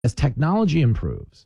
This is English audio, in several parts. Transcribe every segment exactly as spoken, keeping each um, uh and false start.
As technology improves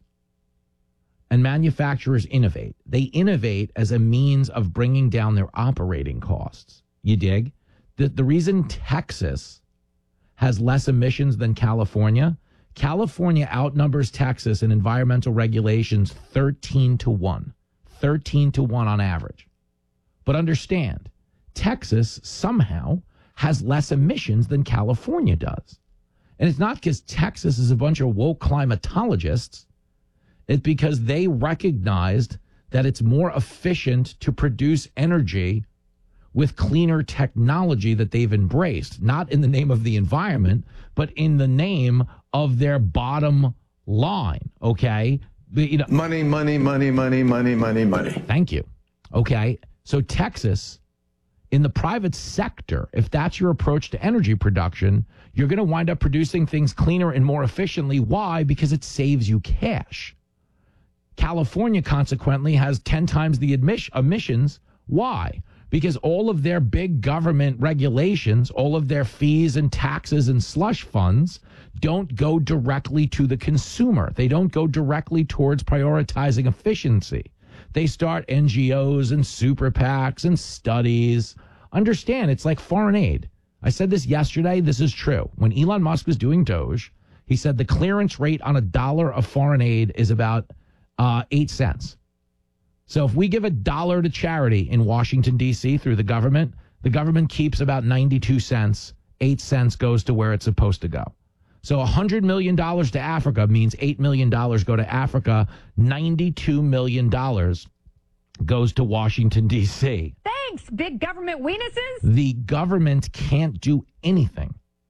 and manufacturers innovate, they innovate as a means of bringing down their operating costs. You dig? The, the reason Texas has less emissions than California, California outnumbers Texas in environmental regulations thirteen to one. thirteen to one on average. But understand, Texas somehow has less emissions than California does. And it's not because Texas is a bunch of woke climatologists. It's because they recognized that it's more efficient to produce energy with cleaner technology that they've embraced, not in the name of the environment, but in the name of their bottom line, okay? You know, money, money, money, money, money, money, money. Thank you. Okay, so Texas, in the private sector, if that's your approach to energy production, you're going to wind up producing things cleaner and more efficiently. Why? Because it saves you cash. California, consequently, has ten times the admis- emissions. Why? Because all of their big government regulations, all of their fees and taxes and slush funds don't go directly to the consumer. They don't go directly towards prioritizing efficiency. They start N G Os and super PACs and studies. Understand, it's like foreign aid. I said this yesterday. This is true. When Elon Musk was doing Doge, he said the clearance rate on a dollar of foreign aid is about uh, eight cents. So if we give a dollar to charity in Washington, D C through the government, the government keeps about ninety-two cents. Eight cents goes to where it's supposed to go. So one hundred million dollars to Africa means eight million dollars go to Africa. ninety-two million dollars goes to Washington, D C. Thanks, big government weenuses. The government can't do anything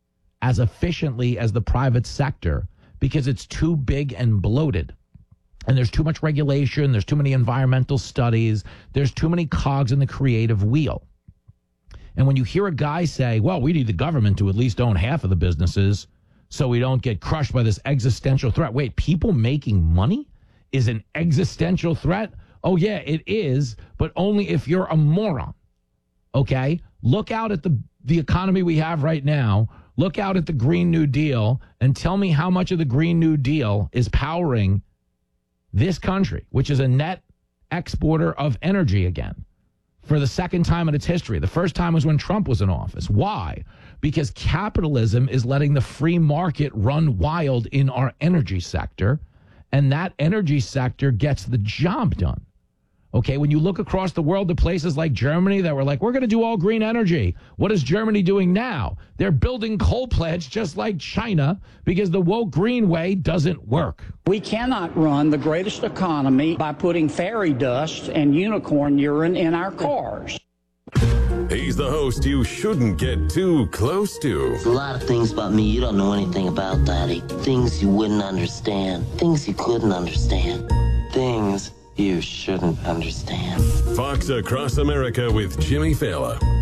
as efficiently as the private sector because it's too big and bloated. And there's too much regulation. There's too many environmental studies. There's too many cogs in the creative wheel. And when you hear a guy say, well, we need the government to at least own half of the businesses so we don't get crushed by this existential threat. Wait, people making money is an existential threat? Oh, yeah, it is, but only if you're a moron. Okay? Look out at the, the economy we have right now. Look out at the Green New Deal and tell me how much of the Green New Deal is powering this country, which is a net exporter of energy again for the second time in its history. The first time was when Trump was in office. Why? Because capitalism is letting the free market run wild in our energy sector, and that energy sector gets the job done. Okay, when you look across the world to places like Germany that were like, we're going to do all green energy. What is Germany doing now? They're building coal plants just like China because the woke green way doesn't work. We cannot run the greatest economy by putting fairy dust and unicorn urine in our cars. He's the host you shouldn't get too close to. There's a lot of things about me you don't know anything about, Daddy. Things you wouldn't understand. Things you couldn't understand. Things you shouldn't understand. Fox Across America with Jimmy Fallon.